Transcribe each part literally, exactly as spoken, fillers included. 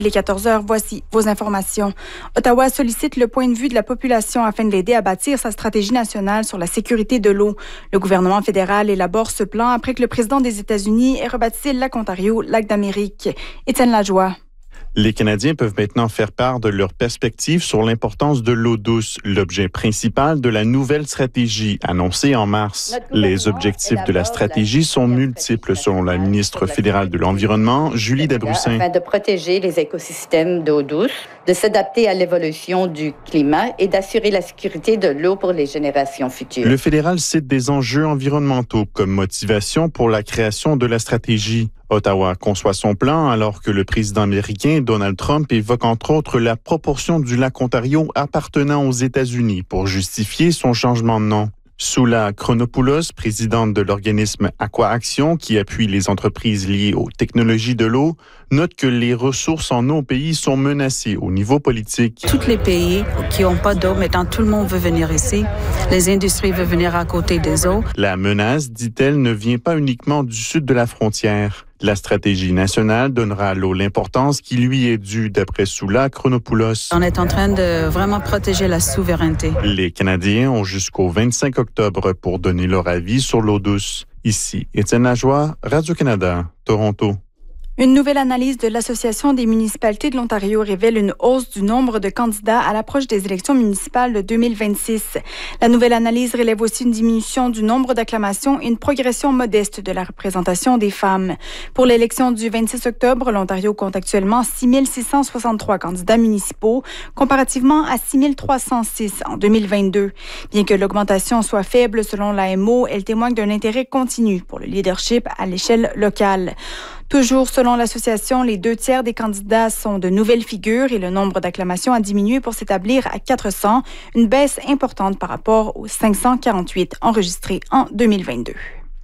Les quatorze heures, voici vos informations. Ottawa sollicite le point de vue de la population afin de l'aider à bâtir sa stratégie nationale sur la sécurité de l'eau. Le gouvernement fédéral élabore ce plan après que le président des États-Unis ait rebaptisé le lac Ontario lac d'Amérique. Étienne Lajoie. Les Canadiens peuvent maintenant faire part de leurs perspectives sur l'importance de l'eau douce, l'objet principal de la nouvelle stratégie annoncée en mars. Les objectifs de la stratégie sont multiples selon la ministre fédérale de l'Environnement, Julie Dabroussin. Afin de protéger les écosystèmes d'eau douce, de s'adapter à l'évolution du climat et d'assurer la sécurité de l'eau pour les générations futures. Le fédéral cite des enjeux environnementaux comme motivation pour la création de la stratégie. Ottawa conçoit son plan alors que le président américain Donald Trump évoque entre autres la proportion du lac Ontario appartenant aux États-Unis pour justifier son changement de nom. Soula Chronopoulos, présidente de l'organisme AquaAction qui appuie les entreprises liées aux technologies de l'eau, note que les ressources en eau au pays sont menacées au niveau politique. Tous les pays qui n'ont pas d'eau, maintenant tout le monde veut venir ici. Les industries veulent venir à côté des eaux. La menace, dit-elle, ne vient pas uniquement du sud de la frontière. La stratégie nationale donnera à l'eau l'importance qui lui est due, d'après Soula Chronopoulos. On est en train de vraiment protéger la souveraineté. Les Canadiens ont jusqu'au vingt-cinq octobre pour donner leur avis sur l'eau douce. Ici, Étienne Lajoie, Radio-Canada, Toronto. Une nouvelle analyse de l'Association des municipalités de l'Ontario révèle une hausse du nombre de candidats à l'approche des élections municipales de deux mille vingt-six. La nouvelle analyse relève aussi une diminution du nombre d'acclamations et une progression modeste de la représentation des femmes. Pour l'élection du vingt-six octobre, l'Ontario compte actuellement six mille six cent soixante-trois candidats municipaux, comparativement à six mille trois cent six en deux mille vingt-deux. Bien que l'augmentation soit faible selon l'A M O, elle témoigne d'un intérêt continu pour le leadership à l'échelle locale. Toujours selon l'association, les deux tiers des candidats sont de nouvelles figures et le nombre d'acclamations a diminué pour s'établir à quatre cents, une baisse importante par rapport aux cinq cent quarante-huit enregistrés en deux mille vingt-deux.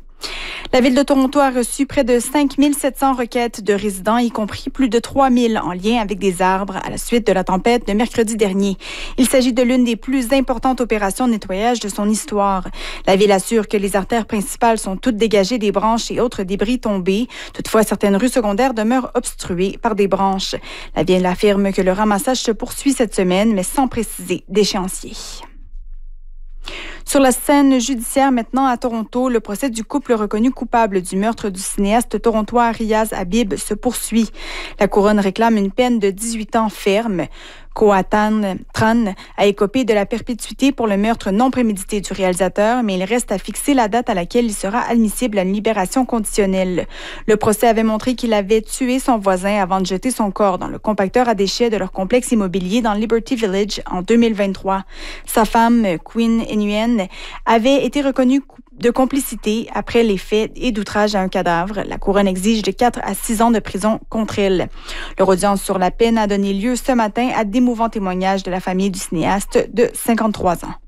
La Ville de Toronto a reçu près de cinq mille sept cents requêtes de résidents, y compris plus de trois mille en lien avec des arbres à la suite de la tempête de mercredi dernier. Il s'agit de l'une des plus importantes opérations de nettoyage de son histoire. La Ville assure que les artères principales sont toutes dégagées des branches et autres débris tombés. Toutefois, certaines rues secondaires demeurent obstruées par des branches. La Ville affirme que le ramassage se poursuit cette semaine, mais sans préciser d'échéancier. Sur la scène judiciaire maintenant à Toronto, le procès du couple reconnu coupable du meurtre du cinéaste torontois Riaz Habib se poursuit. La couronne réclame une peine de dix-huit ans ferme. Koatan Tran a écopé de la perpétuité pour le meurtre non prémédité du réalisateur, mais il reste à fixer la date à laquelle il sera admissible à une libération conditionnelle. Le procès avait montré qu'il avait tué son voisin avant de jeter son corps dans le compacteur à déchets de leur complexe immobilier dans Liberty Village en deux mille vingt-trois. Sa femme, Queen Nguyen, avait été reconnue de complicité après les faits et d'outrage à un cadavre. La couronne exige de quatre à six ans de prison contre elle. Leur audience sur la peine a donné lieu ce matin à d'émouvants témoignages de la famille du cinéaste de cinquante-trois ans.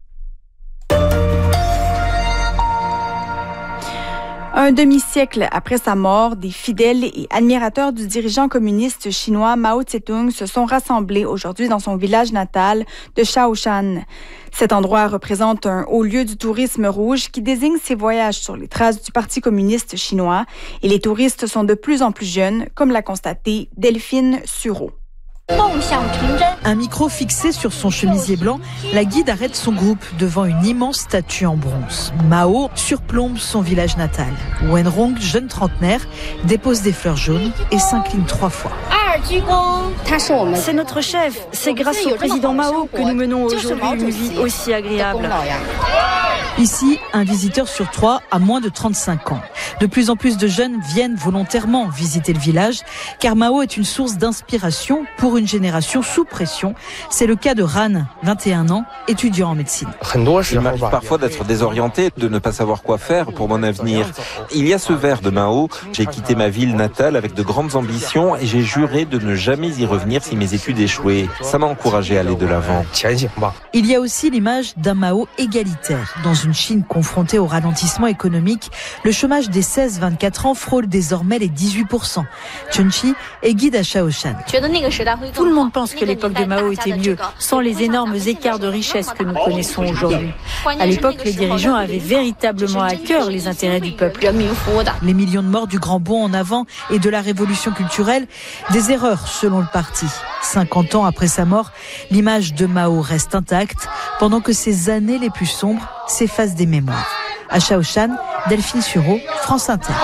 Un demi-siècle après sa mort, des fidèles et admirateurs du dirigeant communiste chinois Mao Tse-tung se sont rassemblés aujourd'hui dans son village natal de Shaoshan. Cet endroit représente un haut lieu du tourisme rouge qui désigne ses voyages sur les traces du Parti communiste chinois. Et les touristes sont de plus en plus jeunes, comme l'a constaté Delphine Sureau. Un micro fixé sur son chemisier blanc, la guide arrête son groupe devant une immense statue en bronze. Mao surplombe son village natal. Wenrong, jeune trentenaire, dépose des fleurs jaunes et s'incline trois fois. C'est notre chef. C'est grâce au président Mao que nous menons aujourd'hui une vie aussi agréable. Ici, un visiteur sur trois a moins de trente-cinq ans. De plus en plus de jeunes viennent volontairement visiter le village, car Mao est une source d'inspiration pour une génération sous pression. C'est le cas de Ran, vingt et un ans, étudiant en médecine. Il m'arrive parfois d'être désorienté, de ne pas savoir quoi faire pour mon avenir. Il y a ce vers de Mao, j'ai quitté ma ville natale avec de grandes ambitions et j'ai juré de ne jamais y revenir si mes études échouaient. Ça m'a encouragé à aller de l'avant. Il y a aussi l'image d'un Mao égalitaire, dans une une Chine confrontée au ralentissement économique, le chômage des seize vingt-quatre ans frôle désormais les dix-huit pour cent. Chun-Chi est guide à Shaoshan. Tout le monde pense que l'époque de Mao était mieux, sans les énormes écarts de richesse que nous connaissons aujourd'hui. À l'époque, les dirigeants avaient véritablement à cœur les intérêts du peuple. Les millions de morts du grand bond en avant et de la révolution culturelle, des erreurs selon le parti. cinquante ans après sa mort, l'image de Mao reste intacte, pendant que ses années les plus sombres s'effacent des mémoires. À Shaoshan, Delphine Sureau, France Inter.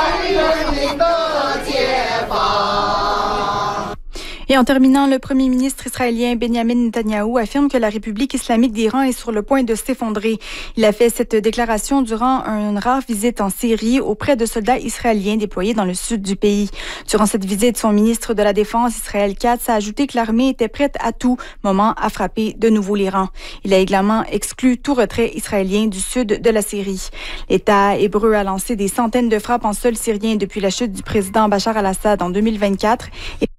Et en terminant, le premier ministre israélien Benjamin Netanyahou affirme que la République islamique d'Iran est sur le point de s'effondrer. Il a fait cette déclaration durant une rare visite en Syrie auprès de soldats israéliens déployés dans le sud du pays. Durant cette visite, son ministre de la Défense, Israël Katz, a ajouté que l'armée était prête à tout moment à frapper de nouveau l'Iran. Il a également exclu tout retrait israélien du sud de la Syrie. L'État hébreu a lancé des centaines de frappes en sol syrien depuis la chute du président Bachar al-Assad en deux mille vingt-quatre. Et